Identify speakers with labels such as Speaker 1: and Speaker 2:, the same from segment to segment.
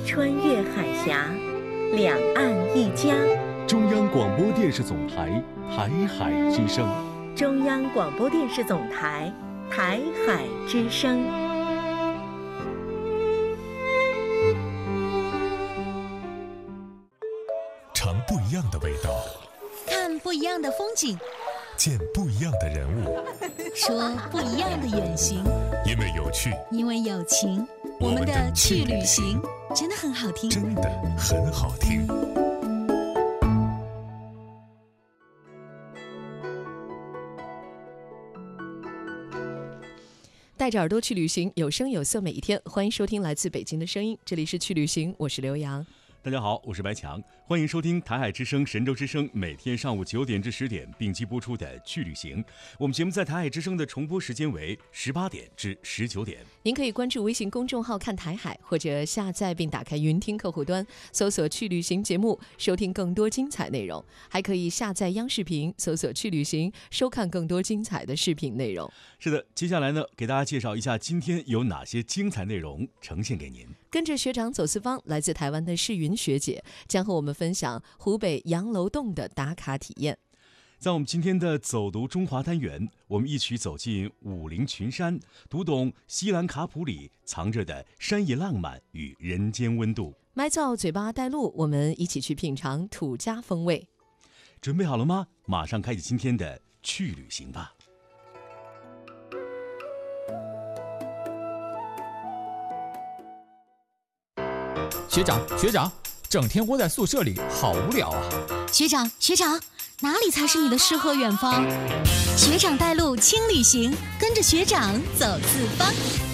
Speaker 1: 穿越海峡，两岸一家。
Speaker 2: 中央广播电视总台台海之声。
Speaker 1: 中央广播电视总台台海之声。
Speaker 3: 尝不一样的味道，
Speaker 4: 看不一样的风景，
Speaker 3: 见不一样的人物，
Speaker 4: 说不一样的远行。
Speaker 3: 因为有趣，
Speaker 4: 因为有情，我们的去旅行真的很好听，
Speaker 3: 真的很好听。
Speaker 5: 带着耳朵去旅行，有声有色每一天。欢迎收听来自北京的声音，这里是去旅行，我是刘洋。
Speaker 2: 大家好，我是白强，欢迎收听台海之声、神州之声每天上午9点至10点并机播出的去旅行。我们节目在台海之声的重播时间为18点至19点。
Speaker 5: 您可以关注微信公众号看台海，或者下载并打开云听客户端，搜索去旅行节目，收听更多精彩内容。还可以下载央视频，搜索去旅行，收看更多精彩的视频内容。
Speaker 2: 是的，接下来呢，给大家介绍一下今天有哪些精彩内容呈现给您。
Speaker 5: 跟着学长走四方，来自台湾的世云学姐将和我们分享湖北洋楼洞的打卡体验。
Speaker 2: 在我们今天的走读中华单元，我们一起走进武陵群山，读懂西兰卡普里藏着的山野浪漫与人间温度。
Speaker 5: 麦噪嘴巴带路，我们一起去品尝土家风味。
Speaker 2: 准备好了吗？马上开启今天的去旅行吧。
Speaker 6: 学长，整天窝在宿舍里好无聊啊。
Speaker 4: 学长，哪里才是你的诗和远方？学长带路轻旅行，跟着学长走四方。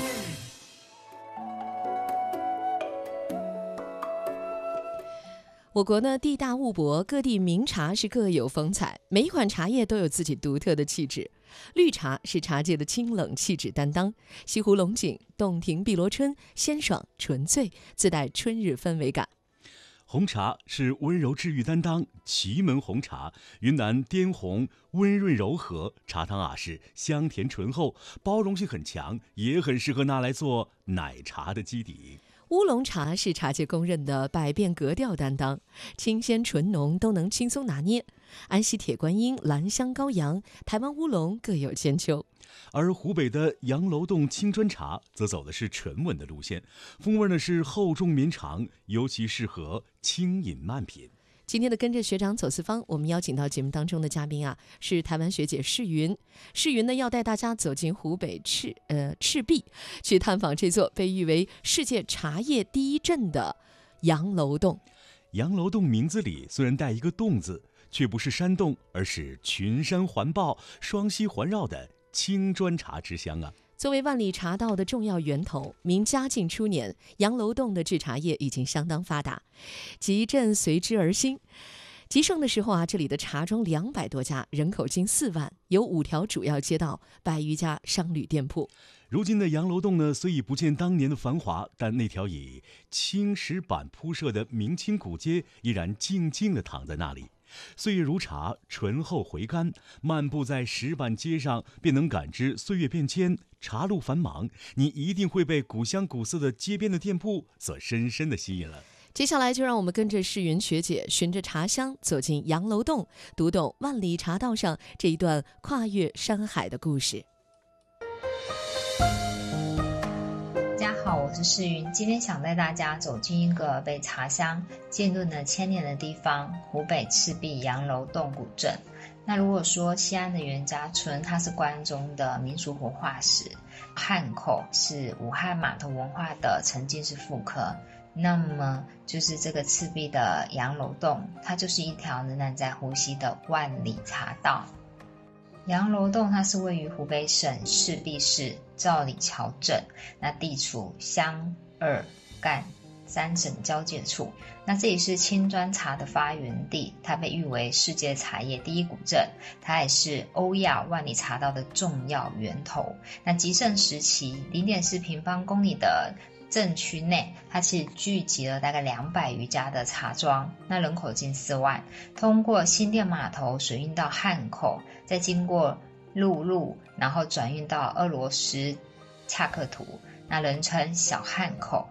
Speaker 5: 我国呢地大物博，各地名茶是各有风采，每一款茶叶都有自己独特的气质。绿茶是茶界的清冷气质担当，西湖龙井、洞庭碧螺春，鲜爽纯粹，自带春日氛围感。
Speaker 2: 红茶是温柔治愈担当，祁门红茶，云南滇红，温润柔和，茶汤是香甜醇厚，包容性很强，也很适合拿来做奶茶的基底。
Speaker 5: 乌龙茶是茶界公认的百变格调担当，清鲜醇浓都能轻松拿捏。安溪铁观音、兰香高阳、台湾乌龙各有千秋。
Speaker 2: 而湖北的洋楼洞青砖茶则走的是沉稳的路线，风味呢是厚重绵长，尤其适合轻饮慢品。
Speaker 5: 今天的跟着学长走四方，我们邀请到节目当中的嘉宾是台湾学姐世云。世云呢要带大家走进湖北赤壁，去探访这座被誉为世界茶叶第一镇的洋楼洞。
Speaker 2: 洋楼洞名字里虽然带一个洞字，却不是山洞，而是群山环抱、双溪环绕的青砖茶之乡啊。
Speaker 5: 作为万里茶道的重要源头，明嘉靖初年，洋楼洞的制茶业已经相当发达，集镇随之而兴。极盛的时候这里的茶庄200多家，人口近4万，有5条主要街道，100余家商旅店铺。
Speaker 2: 如今的洋楼洞呢，虽已不见当年的繁华，但那条以青石板铺设的明清古街依然静静地躺在那里。岁月如茶，醇厚回甘，漫步在石板街上，便能感知岁月变迁，茶路繁忙，你一定会被古香古色的街边的店铺所深深地吸引了。
Speaker 5: 接下来就让我们跟着世云学姐，循着茶香走进洋楼洞，读懂万里茶道上这一段跨越山海的故事。
Speaker 7: 大家好，我是世云，今天想带大家走进一个被茶香浸润了1000年的地方——湖北赤壁洋楼洞古镇。那如果说西安的袁家村，它是关中的民俗活化石，汉口是武汉码头文化的沉浸式复刻，那么就是这个赤壁的洋楼洞，它就是一条仍然在呼吸的万里茶道。洋楼洞它是位于湖北省赤壁市赵李桥镇，那地处湘鄂赣3省交界处。那这里是青砖茶的发源地，它被誉为世界茶叶第一古镇，它也是欧亚万里茶道的重要源头。那极盛时期0.4平方公里的镇区内，它其实聚集了大概200余家的茶庄，那人口近4万。通过新店码头水运到汉口，再经过陆路，然后转运到俄罗斯恰克图，那人称小汉口。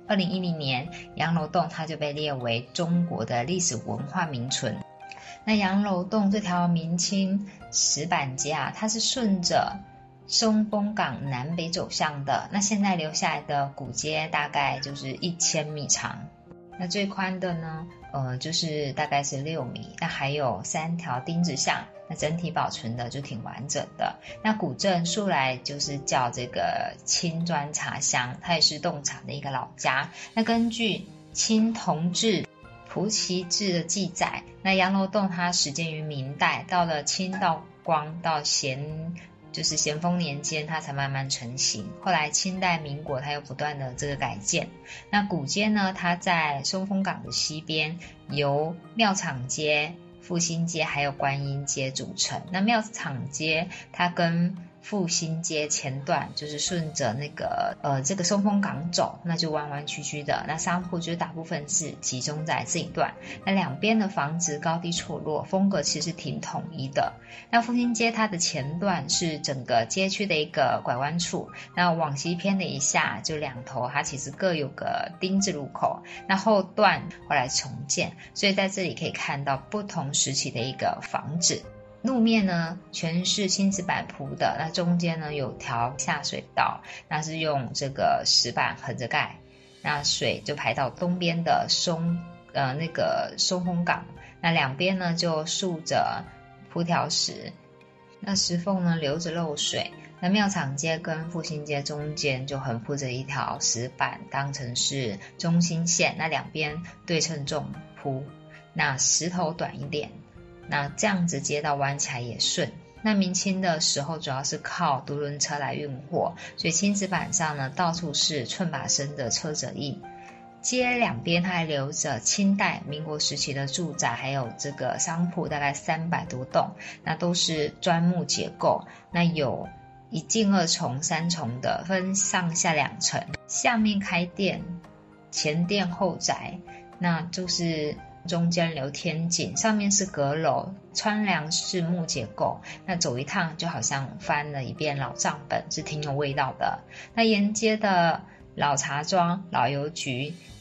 Speaker 7: 2010年，洋楼洞它就被列为中国的历史文化名村。那洋楼洞这条明清石板街啊，它是顺着松风港南北走向的。那现在留下来的古街大概就是1000米长，那最宽的呢，就是大概是6米。那还有3条丁字巷，那整体保存的就挺完整的。那古镇素来就是叫这个青砖茶乡，它也是洞察的一个老家。那根据清同治蒲旗志的记载，那洋楼洞它始建于明代，到了清道光到咸丰年间它才慢慢成型。后来清代民国它又不断的这个改建。那古街呢，它在松风港的西边，由庙场街、复兴街还有观音街组成。那庙场街它跟复兴街前段就是顺着那个这个松风港走，那就弯弯曲曲的。那商铺就是大部分是集中在这一段。那两边的房子高低错落，风格其实挺统一的。那复兴街它的前段是整个街区的一个拐弯处，那往西偏了一下，就两头它其实各有个丁字路口。那后段后来重建，所以在这里可以看到不同时期的一个房子。路面呢全是青石板铺的，那中间呢有条下水道，那是用这个石板横着盖，那水就排到东边的松风港，那两边呢就竖着铺条石，那石缝呢流着漏水。那庙场街跟复兴街中间就横铺着一条石板，当成是中心线，那两边对称重铺，那石头短一点，那这样子街道弯起来也顺。那明清的时候主要是靠独轮车来运货，所以青石板上呢到处是寸把深的车辙印。街两边它还留着清代民国时期的住宅，还有这个商铺，大概300多栋，那都是砖木结构，那有一进二重三重的，分上下2层，下面开店，前店后宅，那就是中间留天井，上面是阁楼，穿梁是木结构，那走一趟就好像翻了一遍老账本，是挺有味道的。那沿街的老茶庄、老邮局，